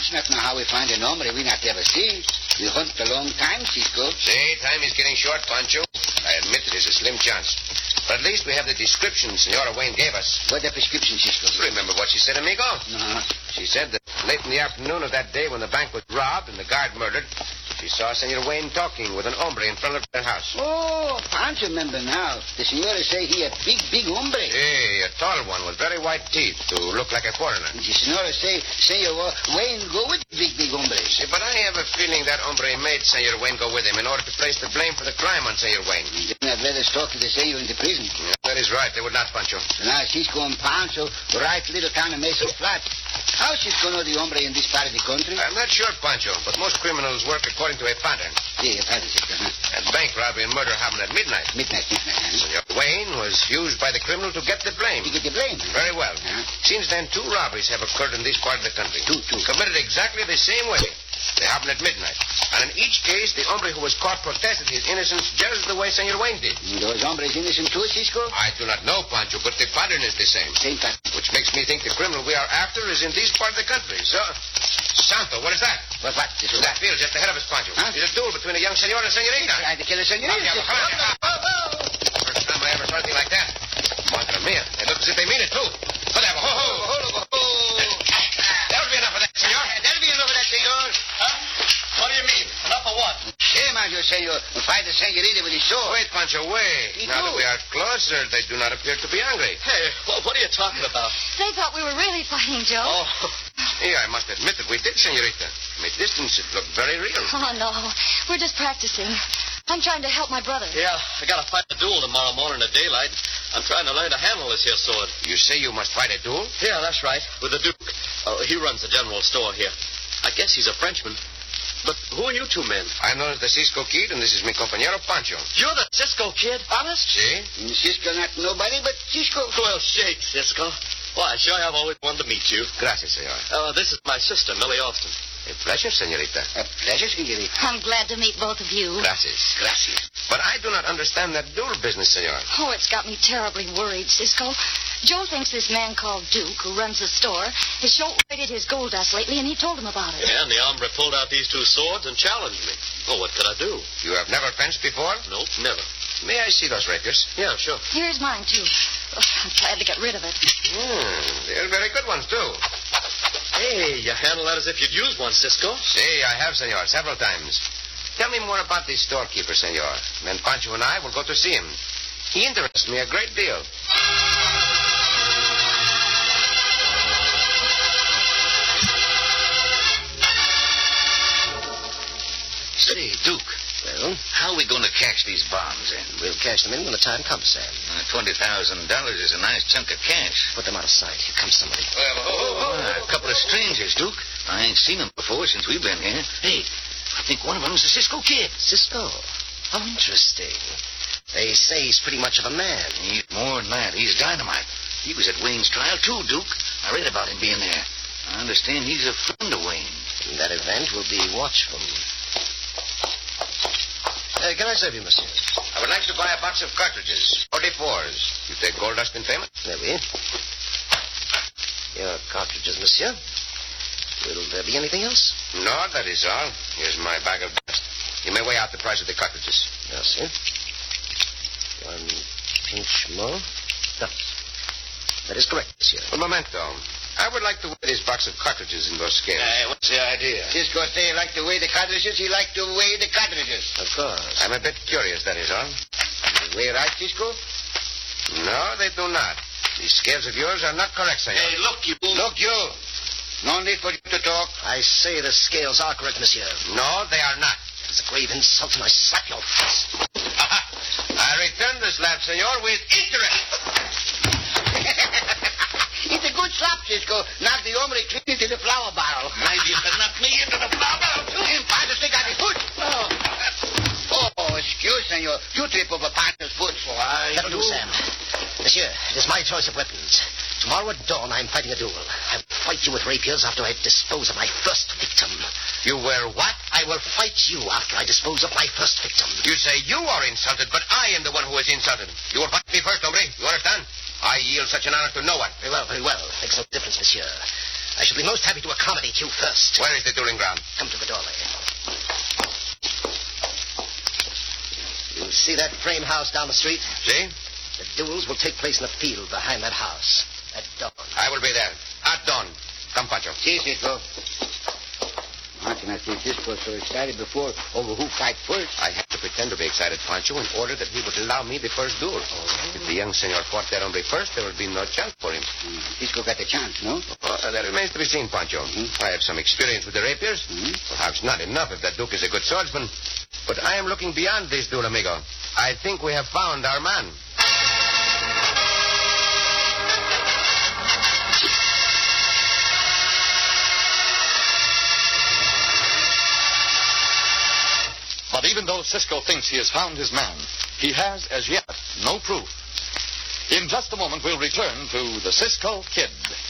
Pancho not know how we find an hombre we not ever see. We hunt a long time, Cisco. See, time is getting short, Pancho. I admit it is a slim chance. But at least we have the description Senora Wayne gave us. What the prescription, Cisco? Remember what she said, amigo? No. She said that late in the afternoon of that day when the bank was robbed and the guard murdered, she saw Senor Wayne talking with an hombre in front of their house. Oh, Pancho remember now. The senora say he a big hombre. Hey, a tall one with very white teeth to look like a foreigner. The senora say Senor Wayne go with the big hombre. See, but I have a feeling that hombre made Senor Wayne go with him in order to place the blame for the crime on Senor Wayne. Then I'd rather talk to the senor in the prison. Yeah, that is right. They would not, Pancho. So now Cisco and Pancho right little town of Mesa Flat. How Cisco know the hombre in this part of the country? I'm not sure, Pancho, but most criminals work according to a pattern. Yeah, pattern, Cisco, huh? That bank robbery and murder happened at midnight. Midnight, huh? Senor Wayne was used by the criminal to get the blame. To get the blame? Very well. Huh? Since then, 2 robberies have occurred in this part of the country. Two. Committed exactly the same way. They happened at midnight. And in each case, the hombre who was caught protested his innocence just the way Senor Wayne did. Those hombres innocent too, Cisco? I do not know, Pancho, but the pattern is the same. Same pattern. Which makes me think the criminal we are after is in this part of the country. So, Santo, what is that? What, Cisco? That field just ahead of us, Pancho. Huh? There's a duel between a young senor and a senorita. Tried to kill a senorita, Cisco. First time I ever saw anything like that. Madre mia, they look as if they mean it, too. Whatever. Ho, ho, ho, ho, ho. That'll be enough of that, senor. That'll be enough of that, senor. Huh? What do you mean? Enough of what? Shame on you, senor. Fight the senorita with his sword. Wait, Pancho, wait. Now that we are closer, they do not appear to be angry. Hey, what are you talking about? They thought we were really fighting, Joe. Oh, Yeah, I must admit that we did, senorita. From a distance, it looked very real. Oh, no. We're just practicing. I'm trying to help my brother. yeah. I got to fight a duel tomorrow morning at daylight. I'm trying to learn to handle this here sword. You say you must fight a duel? Yeah, that's right. With the Duke. He runs the general store here. I guess he's a Frenchman. But who are you 2 men? I'm known as the Cisco Kid, and this is mi compañero Pancho. You're the Cisco Kid? Honest? See? Cisco not nobody but Cisco. Well, shake, Cisco. Why, sure, I've always wanted to meet you. Gracias, senor. This is my sister, Millie Austin. A pleasure, senorita. A pleasure, senorita. I'm glad to meet both of you. Gracias. Gracias. But I do not understand that duel business, senor. Oh, it's got me terribly worried, Cisco. Joe thinks this man called Duke, who runs the store, has short-rated his gold dust lately, and he told him about it. Yeah, and the hombre pulled out these 2 swords and challenged me. Well, what could I do? You have never fenced before? Nope, never. May I see those rapiers? Yeah, sure. Here's mine, too. Oh, I'm glad to get rid of it. They're very good ones, too. Hey, you handle that as if you'd used one, Cisco. See, I have, senor, several times. Tell me more about this storekeeper, senor. Then Pancho and I will go to see him. He interests me a great deal. Say, Duke. Well? How are we going to cash these bonds in? We'll cash them in when the time comes, Sam. $20,000 is a nice chunk of cash. Put them out of sight. Here comes somebody. A couple of strangers, Duke. I ain't seen them before since we've been here. Hey, I think one of them's the Cisco Kid. Cisco? How interesting. They say he's pretty much of a man. He's more than that. He's dynamite. He was at Wayne's trial, too, Duke. I read about him being there. I understand he's a friend of Wayne. In that event, we'll be watchful. Can I serve you, monsieur? I would like to buy a box of cartridges. 44s. You take gold dust in payment? There we are. Your cartridges, monsieur. Will there be anything else? No, that is all. Here's my bag of dust. You may weigh out the price of the cartridges. Merci. 1 pinch more. No. That is correct, monsieur. Un momento. I would like to weigh this box of cartridges in those scales. What's the idea? Cisco say he like to weigh the cartridges. He like to weigh the cartridges. Of course. I'm a bit curious, that is all. They weigh right, Cisco? No, they do not. These scales of yours are not correct, senor. Hey, look, you. Look, you. No need for you to talk. I say the scales are correct, monsieur. No, they are not. It's a grave insult, and I slap your face. I return the slap, senor, with interest. It's a good slap, Cisco. Knock the hombre clean into the flour barrel. Maybe you can knock me into the flour barrel, too. Pancho, stick out his foot. Oh, excuse, senor. You trip over Pancho's foot. That'll do, Sam. Monsieur, it is my choice of weapons. Tomorrow at dawn, I'm fighting a duel. I will fight you with rapiers after I dispose of my first victim. You were what? I will fight you after I dispose of my first victim. You say you are insulted, but I am the one who is insulted. You will fight me first, hombre. You understand? I yield such an honor to no one. Very well, very well. Makes no difference, monsieur. I shall be most happy to accommodate you first. Where is the dueling ground? Come to the doorway. You see that frame house down the street? See? The duels will take place in the field behind that house at dawn. I will be there. At dawn. Come, Pancho. See, Cisco. How can I see Cisco so excited before over who fight first? I had to pretend to be excited, Pancho, in order that he would allow me the first duel. If the young senor fought that hombre first, there would be no chance for him. Cisco got the chance, no? That remains to be seen, Pancho. I have some experience with the rapiers. Perhaps not enough if that Duke is a good swordsman. But I am looking beyond this duel, amigo. I think we have found our man. But even though Cisco thinks he has found his man, he has, as yet, no proof. In just a moment, we'll return to the Cisco Kid.